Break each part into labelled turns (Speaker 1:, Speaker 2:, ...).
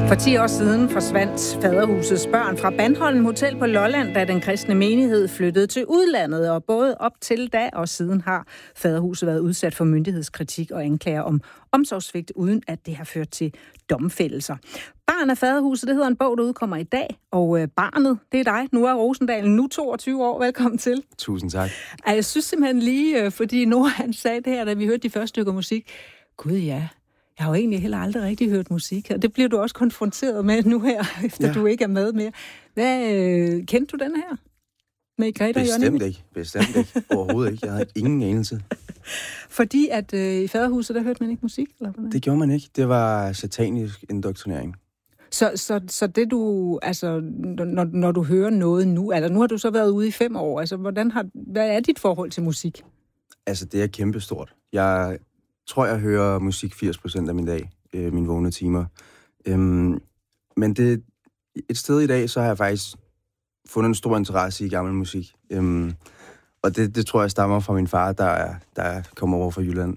Speaker 1: For 10 år siden forsvandt Faderhusets børn fra Bandholm Hotel på Lolland, da den kristne menighed flyttede til udlandet. Og både op til da og siden har Faderhuset været udsat for myndighedskritik og anklager om omsorgssvigt, uden at det har ført til domfældelser. Barn af Faderhuset, det hedder en bog, der udkommer i dag. Og barnet, det er dig, Noah Rosendal, nu 22 år. Velkommen til.
Speaker 2: Tusind tak.
Speaker 1: Jeg synes simpelthen lige, fordi Noah han sagde det her, da vi hørte de første stykker musik. Gud ja. Jeg har jo egentlig heller aldrig rigtig hørt musik, og det bliver du også konfronteret med nu her, efter du ikke er med mere. Kendte du den her? Med Greta
Speaker 2: Bestemt ikke. Overhovedet ikke. Jeg havde ingen anelse.
Speaker 1: Fordi at i Faderhuset, der hørte man ikke musik? Eller hvordan?
Speaker 2: Det gjorde man ikke. Det var satanisk indoktrinering.
Speaker 1: Så det du, altså, når du hører noget nu, altså nu har du så været ude i 5 år, altså hvad er dit forhold til musik?
Speaker 2: Altså, det er kæmpestort. Jeg tror, jeg hører musik 80% af min dag, mine vågne timer. Men det, et sted i dag, så har jeg faktisk fundet en stor interesse i gammel musik. Og det tror jeg stammer fra min far, der kommer over fra Jylland.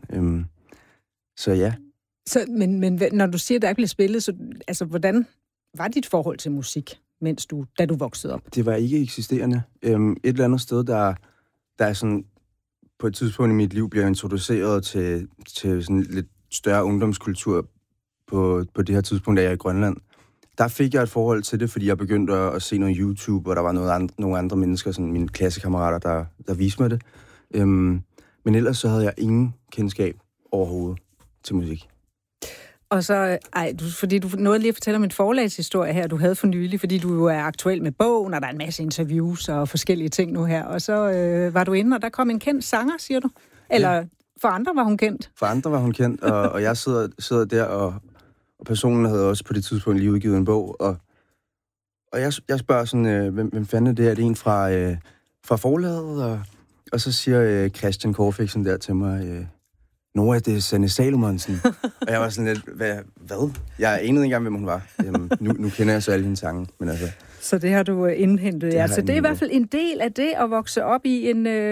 Speaker 2: Så ja.
Speaker 1: Men når du siger, at der ikke bliver spillet, så altså, hvordan var dit forhold til musik, da du voksede op?
Speaker 2: Det var ikke eksisterende. Et eller andet sted, der er sådan på et tidspunkt i mit liv bliver introduceret til sådan lidt større ungdomskultur på det her tidspunkt, da jeg er i Grønland. Der fik jeg et forhold til det, fordi jeg begyndte at se noget YouTube, og der var nogle andre mennesker, sådan mine klassekammerater, der viste mig det. Men ellers så havde jeg ingen kendskab overhovedet til musik.
Speaker 1: Og så, fordi du nåede lige at fortælle om en forlagshistorie her, du havde for nylig, fordi du jo er aktuel med bogen, og der er en masse interviews og forskellige ting nu her. Og så var du inde, og der kom en kendt sanger, siger du? Eller ja. For andre var hun kendt?
Speaker 2: For andre var hun kendt, og jeg sidder der, og personen havde også på det tidspunkt lige udgivet en bog, og jeg spørger sådan, hvem fanden er det? Er det en fra forlaget? Og så siger Christian Corfixen der til mig, Noah, det er Sanne Salomonsen. Og jeg var sådan lidt, hvad? Jeg anede ikke engang, hvem hun var. Nu kender jeg så alle hendes sange, men altså. Så
Speaker 1: det har du indhentet, ja. Så det er i hvert fald en del af det at vokse op i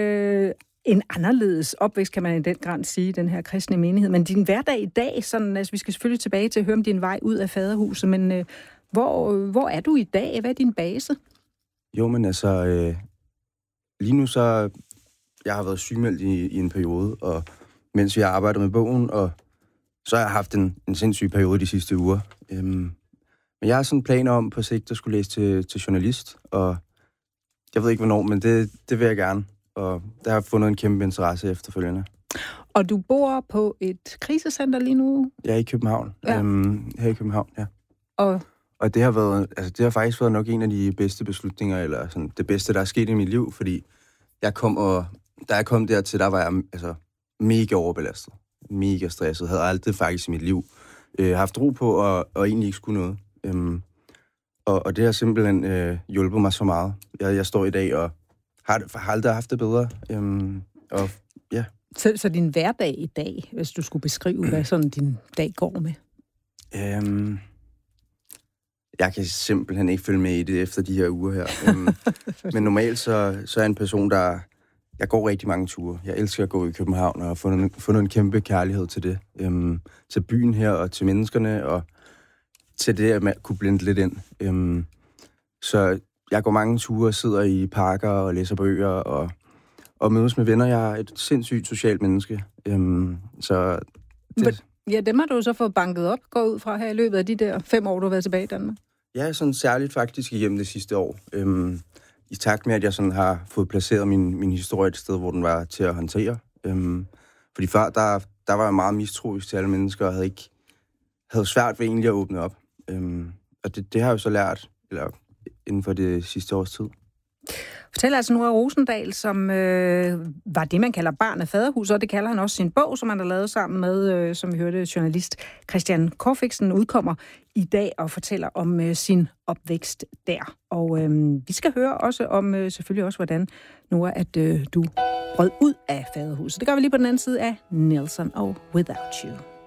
Speaker 1: en anderledes opvækst, kan man i den grad sige, den her kristne menighed. Men din hverdag i dag, sådan, altså vi skal selvfølgelig tilbage til at høre om din vej ud af Faderhuset, men hvor er du i dag? Hvad er din base?
Speaker 2: Jo, men altså, lige nu så, jeg har været sygemeldt i en periode, og mens vi har arbejdet med bogen, og så har jeg haft en sindssyg periode de sidste uger. Men jeg har sådan planer om på sigt at skulle læse til journalist, og jeg ved ikke hvornår, men det vil jeg gerne. Og der har jeg fundet en kæmpe interesse efterfølgende.
Speaker 1: Og du bor på et krisecenter lige nu?
Speaker 2: Jeg er i København. Ja. Her i København, ja. Og det har faktisk været nok en af de bedste beslutninger, eller sådan det bedste, der er sket i mit liv, fordi da jeg kom dertil, der var jeg altså mega overbelastet, mega stresset, havde aldrig faktisk i mit liv haft ro på, og egentlig ikke skulle noget. Og det har simpelthen hjulpet mig så meget. Jeg står i dag og har aldrig haft det bedre. Og ja.
Speaker 1: Så din hverdag i dag, hvis du skulle beskrive, hvad sådan din dag går med?
Speaker 2: Jeg kan simpelthen ikke følge med i det efter de her uger her. Men normalt så er jeg en person, jeg går rigtig mange ture. Jeg elsker at gå i København og har fundet en kæmpe kærlighed til det. Til byen her og til menneskerne og til det, at man kunne blende lidt ind. Så jeg går mange ture, sidder i parker og læser bøger og mødes med venner. Jeg er et sindssygt socialt menneske.
Speaker 1: Ja, dem har du så fået banket op, går ud fra her i løbet af de der 5 år, du har været tilbage i Danmark.
Speaker 2: Ja, sådan særligt faktisk igennem det sidste år. I takt med, at jeg sådan har fået placeret min historie et sted, hvor den var til at håndtere. Fordi før, der var jeg meget mistroisk til alle mennesker, og havde svært ved egentlig at åbne op. Og det har jeg jo så lært inden for det sidste års tid.
Speaker 1: Fortæller altså Noah Rosendal, som var det, man kalder barn af Faderhuset, og det kalder han også sin bog, som han har lavet sammen med, som vi hørte, journalist Christian Corfixen, udkommer i dag og fortæller om sin opvækst der. Og vi skal høre også om, selvfølgelig også, hvordan, Noah, at du brød ud af Faderhuset. Det gør vi lige på den anden side af Nelson og Without You.